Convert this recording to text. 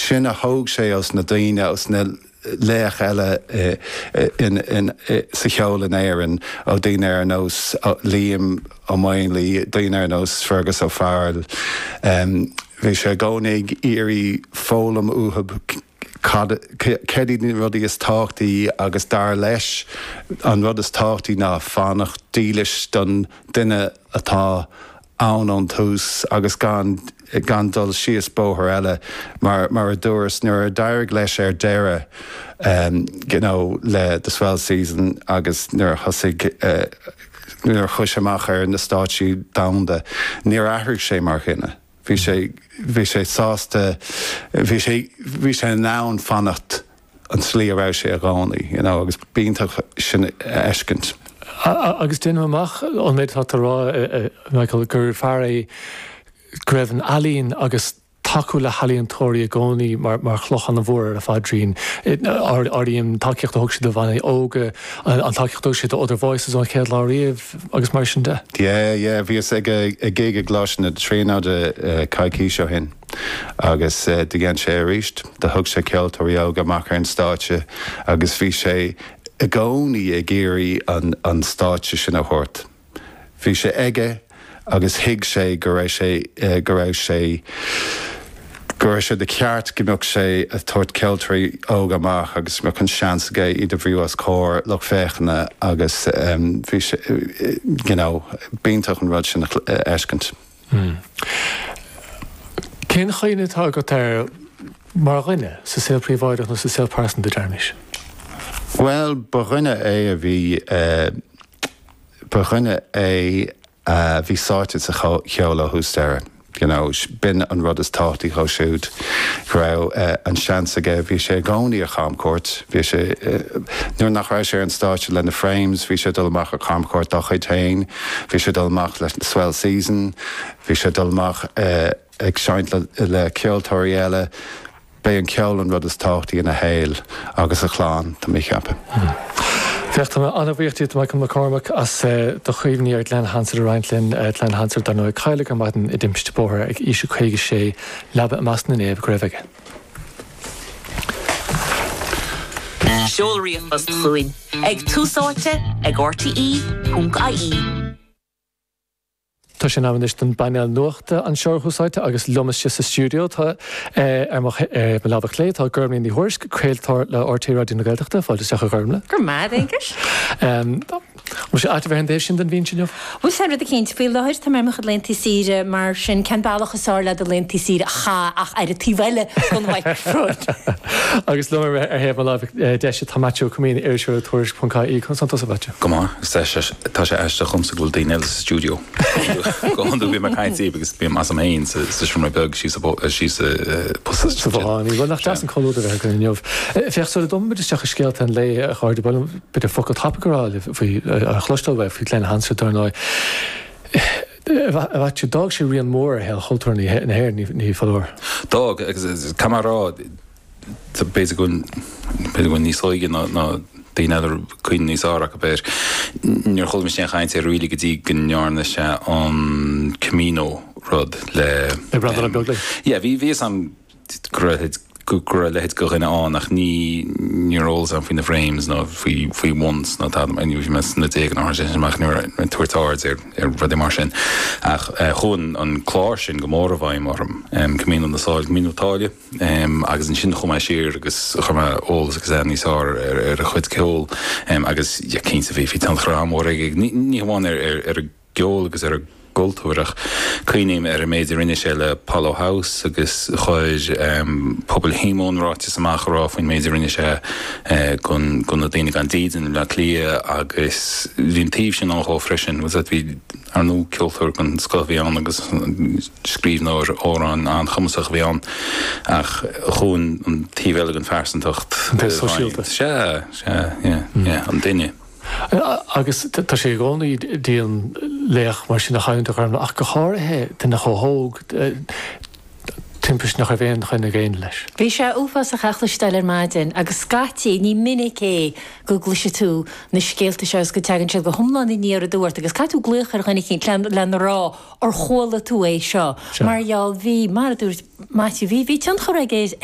sin a thóg sé os na daoine os na léach eile in sa cheolann éireann ó daoine ar nós Liam ó Maonlaí, daoine ar nós Fergus ó Farrell. Bhí sé gcónaigh iarraí fólam uthab cedí ní rudí is táchtaí agus dar leis an rud is táchtaí ná fánach dílis don duine atá ann an tús agus gan dul síos bóthar eile mar a dúras nuair a dairg leis ar deire le the swell season agus nuair thosaigh nuair chuis amach ar na stáitiú damhanda níor aithrig sé mar chinne. Bhí sé sásta, bhí sé nán fannacht an slí a raibh sé a gánaí, agus bíonntach sin eiscint. Agus duine amach an méid tá rá Michael gur fear greibh an alíonn agus taú le halíontóirí a gcónaí mar chlochan na bhór a fadrín. Aríon takeíocht a thug siad a bhaina óga an takeíocht siad a other voices an chéad láiríomh agus mar sin de. Bhíos ag a géige gláisina trínáide caiicí seo hin. Agus de gan sé ríist, de thug sé ceoltóirí óga mac ar an stáite agus bhí sé a gcónaí a géirí an stáite sin a thuirt. Bhí sé aige agus hiig sé go raibh sé de ceart gimbeoch sé a tuairt ceoltóirí óga amach agus mar chun seans aige iad a bhríú as cór le féchana agus bhí sé bíonntach an rud sin eiscint. Cén chaoine tá go tar mar rinne sa saol príomháideach nó sa saol pásan de dearnis? Well, baghine é a bhí bhí sáite sa cheola hústéire. Bin an rud is táchtaí cho siúd go raibh an seans aige bhí sé gcónaí a chaamcóirt. Bhí sé nuair nach raibh sé an stáite le na frames, bhí sé dul amach a chaamcóirt do chuid tain, bhí sé dul amach le swell season, bhí sé dul amach ag seint le ceoltóirí eile. Bé an ceol an rud is táchtaí in a héil agus a chláán tá mé cheappa. Fecht me anna bhíochttaí Michael McCormack as do chuomhní ar Glen Hansard a Reintlin Glen Hansard dar nó caiile go maidin I dimpiste bóthir ag ísio chuige sé leaba amach na néamh greibhige. Seolraíochas chuin ag túsáte ag RTE.ie. Tá sé náman is den bainál nuachta an seorthúsáite agus lumas sa stúdio tá me labhah lé tá gurmlín ní thuirsc creaaltar le RTE Radio na Gaeltachta fáilte seach a gurmla. Gur mad éigeis? Mu sé áit bheith sin den bhín sinneomh? Bhú sé a cinint fao leir tá mar chud lentí síre mar sin cean bailach asáir le do lentí síre ach ar a tíhile chun bhaid frúd. Agus lumar ar héamh lábh deise tamáteú cumín ar seú tuairis.caí chun san tosa bhaite. Go má, tá sé eiste chumsa bhfuil daoine sa stúdio. Go handú bhí mar caiintí agus bíam as am hain sa srúm beg sí sa post. Bháin, bhil nach deas an choúda bheith go inneomh. Feachsúla dombeid isteach a scéalt an lé a cháir bhil bit a focail tapgará faoi a chlustal bheith faoi Glen Hansard darnáid. Bhaid tú dag sé rion mór a choultúir na héir ní fallóir? Dag, camará béidir gon níos óige ná daoine idir cuioine níos áireach a béir. Níor choil mis chaint ar riúla go dtí gnearna se an Camino rud le... Brandon Beagley? Yeah, bhí an gur lehéid go rinne an ach nírólas an faoin na frames nó faoi once ná tá aniu bhí mes na déag an áir sinach nuair an tuairtáid ar rudí mar sin. Ach chuan an chláir sin go mór a bhaim marm Camino na sáil Caminotáile agus an sin chumá siar agus chumá ólas agus níos ar a chuid ceol agus cínta bhí tan chrám mór ní bháin ar a geol agus ar a Goldúireach cuinim ar a méidir rinne sé le Palo House agus chuid pobl hímón ráte amach rá faoin méidir rinne sé gon na daine gan dían le clia agus rintíh sin áá freisin was that bhí ar nó ceoltóir gon scoil bhí an agus scríbnáir órán an chumasach bhí an ach chuún an tíhheile an fersantocht an duine. Agus tá sé gcónaí díon léach mar sin na chaint armla ach go háirithe den nach chóthóg timpis nach a bhéon chuine géin leis. Bhí sé uafas a chachlisteil ar maidin agus scatí ní minic é go gluise tú na scéalta seos go tegann siad go thomláin í níar a dúirt agus catú gluchar chunig cin lena rá ar chola tú é seo. Margheall bhí mar a dúirt Matthew bhí tean chorra géis